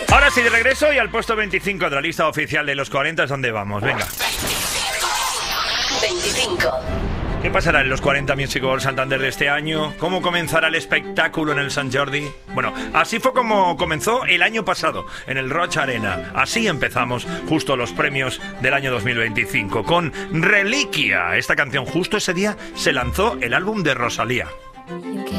Ahora sí, de regreso y al puesto 25 de la lista oficial de los 40 es donde vamos. Venga. 25. ¿Qué pasará en los 40 Music Awards Santander de este año? ¿Cómo comenzará el espectáculo en el Sant Jordi? Bueno, así fue como comenzó el año pasado, en el Roig Arena. Así empezamos justo los premios del año 2025, con Reliquia. Esta canción, justo ese día, se lanzó el álbum de Rosalía. You